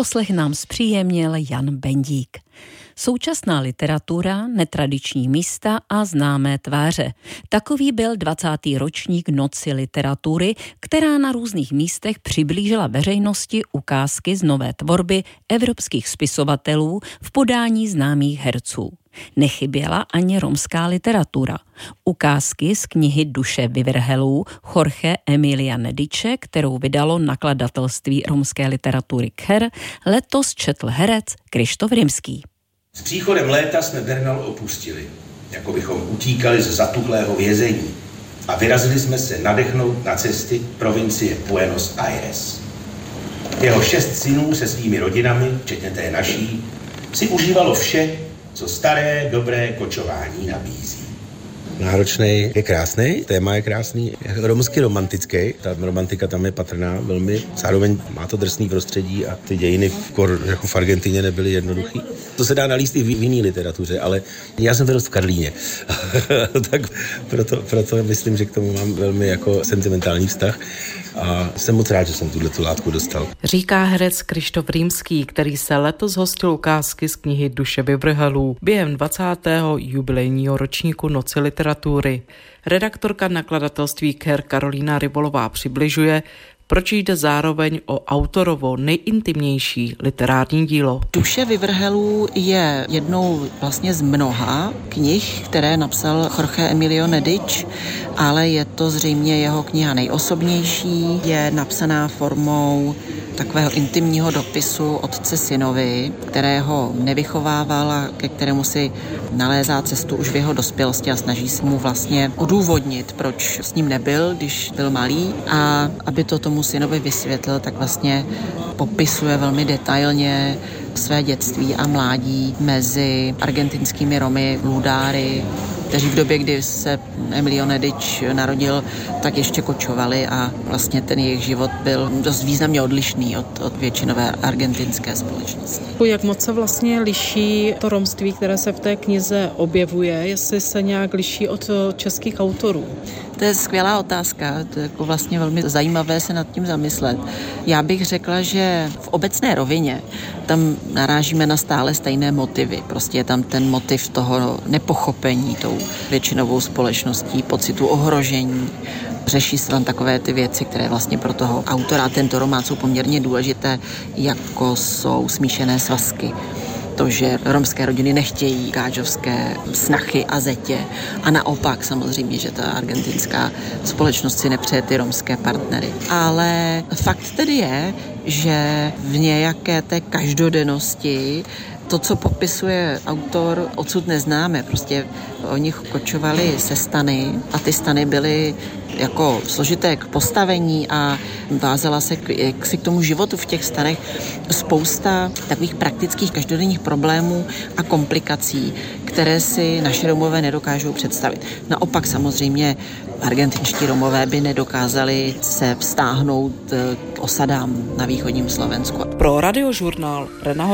poslech nám zpříjemnil Jan Bendík. Současná literatura, netradiční místa a známé tváře. Takový byl 20. ročník Noci literatury, která na různých místech přiblížila veřejnosti ukázky z nové tvorby evropských spisovatelů v podání známých herců. Nechyběla ani romská literatura. Ukázky z knihy Duše vyvrhelů Jorge Emilia Nediče, kterou vydalo nakladatelství romské literatury KHER, letos četl herec Kryštof Rimský. S příchodem léta jsme Bernal opustili, jako bychom utíkali z zatuchlého vězení a vyrazili jsme se nadechnout na cesty provincie Buenos Aires. Jeho 6 synů se svými rodinami, včetně té naší, si užívalo vše, co staré, dobré kočování nabízí. Náročný je krásný, téma je krásný, je romsky romantický, ta romantika tam je patrná velmi, zároveň má to drsný prostředí a ty dějiny jako v Argentině nebyly jednoduchý. To se dá nalíst i v jiný literatuře, ale já jsem vyrost v Karlíně, tak proto myslím, že k tomu mám velmi jako sentimentální vztah a jsem moc rád, že jsem tuto látku dostal. Říká herec Kryštof Rimský, který se letos hostil ukázky z knihy Duše vyvrhelů během 20. jubilejního ročníku Noci literatury. Redaktorka nakladatelství KHER Karolína Rybolová přibližuje, proč jde zároveň o autorovo nejintimnější literární dílo. Duše vyvrhelů je jednou vlastně z mnoha knih, které napsal Jorge Emilio Nedič, ale je to zřejmě jeho kniha nejosobnější. Je napsaná formou takového intimního dopisu otce synovi, kterého nevychovával a ke kterému si nalézá cestu už v jeho dospělosti a snaží se mu vlastně odůvodnit, proč s ním nebyl, když byl malý, a aby to tomu synovi vysvětlil, tak vlastně popisuje velmi detailně své dětství a mládí mezi argentinskými Romy, ludáry, kteří v době, kdy se Emilio Nedič narodil, tak ještě kočovali a vlastně ten jejich život byl dost významně odlišný od většinové argentinské společnosti. Jak moc se vlastně liší to romství, které se v té knize objevuje, jestli se nějak liší od českých autorů? To je skvělá otázka, to je jako vlastně velmi zajímavé se nad tím zamyslet. Já bych řekla, že v obecné rovině tam narážíme na stále stejné motivy. Prostě je tam ten motiv toho nepochopení tou většinovou společností, pocitu ohrožení. Řeší se tam takové ty věci, které vlastně pro toho autora tento román jsou poměrně důležité, jako jsou smíšené svazky. To, že romské rodiny nechtějí gáčovské snachy a zetě a naopak samozřejmě, že ta argentinská společnost si nepřeje ty romské partnery. Ale fakt tedy je, že v nějaké té každodennosti to, co popisuje autor, odsud neznáme. Prostě oni kočovali se stany a ty stany byly jako složité k postavení a vázala se k tomu životu v těch stanech spousta takových praktických každodenních problémů a komplikací, které si naši Romové nedokážou představit. Naopak samozřejmě argentinští Romové by nedokázali se vztáhnout k osadám na východním Slovensku. Pro Radiožurnál Rena